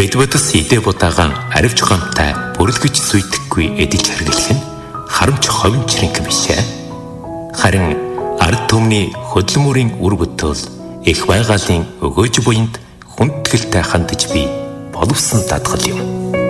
Бэдбэдэс идэ будаагаан аривч гомтай бүрлгэж зүйдэхгүй эдэж хэрглэх нь харамч ховын чирэнг бишээ. Харин ард түмний хөдөлмөрийн үр бүтээл их байгалийн өгөөж буйнд хүндэтгэлтэй хандаж бий боловсон дадгал юм.